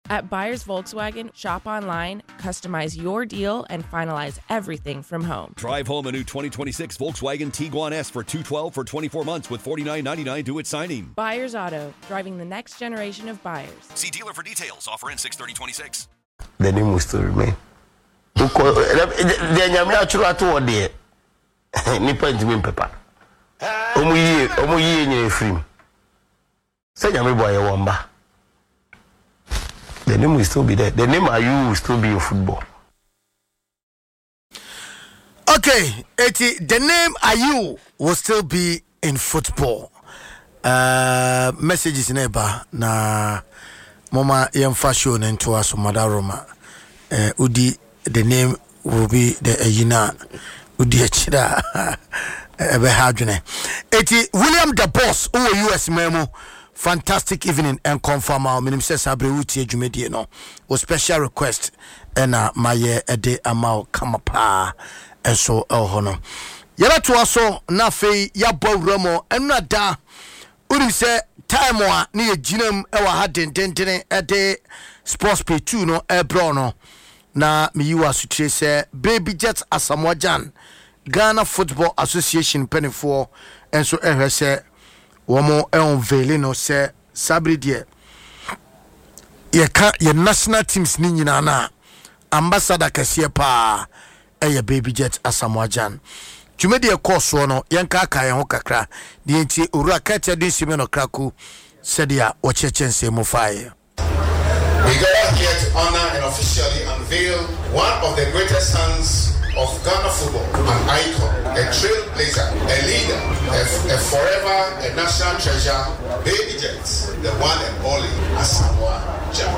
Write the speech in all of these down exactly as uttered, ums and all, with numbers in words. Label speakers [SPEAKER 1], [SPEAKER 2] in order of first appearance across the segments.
[SPEAKER 1] At Buyers Volkswagen, shop online, customize your deal, and finalize everything from home.
[SPEAKER 2] Drive home a new twenty twenty-six Volkswagen Tiguan S for two hundred twelve for twenty-four months with forty-nine ninety-nine due at signing.
[SPEAKER 1] Buyers Auto, driving the next generation of buyers.
[SPEAKER 2] See dealer for details. Offer in six thirty twenty-six.
[SPEAKER 3] The name will still remain. The Yamia Chura to the Nippon Jimmy Pepper. Omuye, Omuye, and your free. Say Yami boy, a wamba. The name will still be there. The name Ayu will still be in football.
[SPEAKER 4] Okay, Eti, the name Ayu will still be in football. Uh, messages neighbor na mama yemfa show nento aso madaroma. Uh, udi the name will be the Ayina udi achira ebe hadwene. Eti William the Boss o U S memo. Fantastic evening and confirm our minim says Abreuti Jumedi no was special request and uh my ede amao kamapa and so el hono. Yara to also na fe ya bo romo and na da unim say time wa ni ejinem e wa haden dentene ede sports pay two no e bro no na mi yiwa sutre say Baby Jet Asamoah Gyan Ghana Football Association penifo and so e say womo e unveil no say sabri die ye ka ye national teams ni nyina na ambassador kase pa e ye Baby Jet Asamoah Gyan tumedi e course no yen ka ka ye ho kakra de enti owura ka te de sime no kraku sadia o chechense mo fae.
[SPEAKER 5] We gather here to honor and officially unveil one of the greatest sons of Ghana football, an icon, a trailblazer, a leader, a, a forever, a national treasure, Baby Jet, the one and only Asamoah Gyan.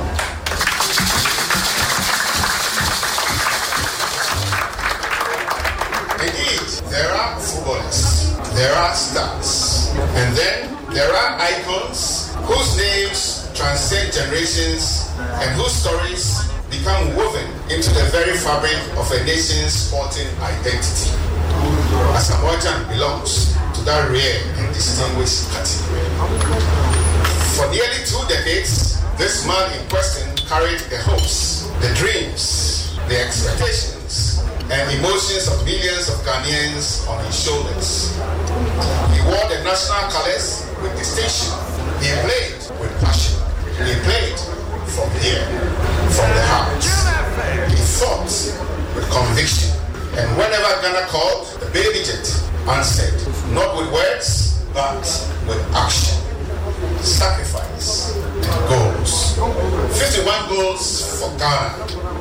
[SPEAKER 5] Indeed, there are footballers, there are stars, and then there are icons whose names transcend generations and whose stories become woven into the very fabric of a nation's sporting identity. Asamoah Gyan belongs to that rare and distinguished category. For nearly two decades, this man in question carried the hopes, the dreams, the expectations, and emotions of millions of Ghanaians on his shoulders. He wore the national colors with distinction. He played with passion. He played from here, from the heart. He fought with conviction. And whenever Ghana called, the Baby Jet answered, not with words, but with action, sacrifice, and goals. fifty-one goals for Ghana.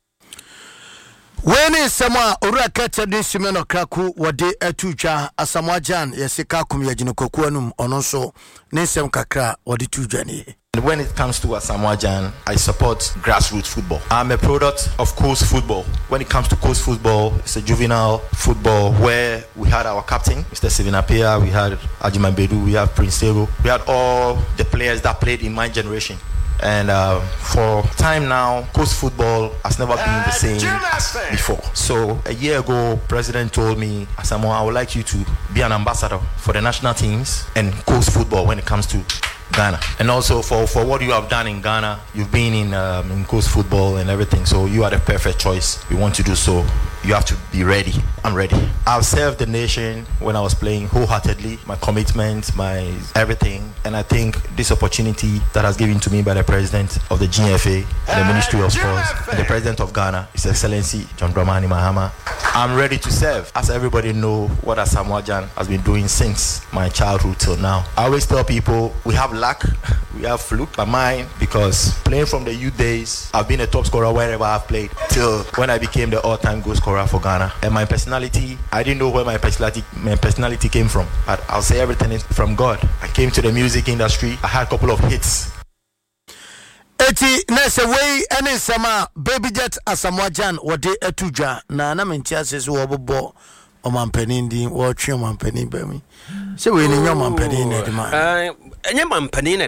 [SPEAKER 4] When is Sama Urakata de Simeno Kraku, what de Etuja, Asamoah Gyan, Yesika Kumyajino Kokuanum, Onoso, Nesem Kakra, or the two journey.
[SPEAKER 6] When it comes to Asamoah Gyan, I support grassroots football. I'm a product of Coast Football. When it comes to Coast Football, it's a juvenile football where we had our captain, Mister Steven Appiah, we had Ajiman Bedu, we have Prince Tero, we had all the players that played in my generation. And uh, for time now, Coast Football has never been the same before. So a year ago, President told me, Asamoah, I would like you to be an ambassador for the national teams and Coast Football when it comes to Ghana. And also for, for what you have done in Ghana, you've been in, um, in Coast Football and everything, so you are the perfect choice. We want to do so. You have to be ready. I'm ready. I've served the nation when I was playing wholeheartedly, my commitment, my everything. And I think this opportunity that has given to me by the president of the G F A, the Ministry of Sports, and the president of Ghana, His Excellency John Dramani Mahama, I'm ready to serve. As everybody know what Asamoah Gyan has been doing since my childhood till now. I always tell people we have luck, we have fluke, but mine, because playing from the youth days, I've been a top scorer wherever I've played till when I became the all-time goal scorer for Ghana. And my personality, I didn't know where my personality my personality came from, but I'll say everything is from God. I came to the music industry, I had a couple of hits.
[SPEAKER 4] Eti nese way ene sama Baby Jet Asamoah Gyan wode etuja na na mentia se so obobo o mampani ndi wo twe mampani ba mi se we ni nyo mampani na de ma
[SPEAKER 7] eh enye mampani na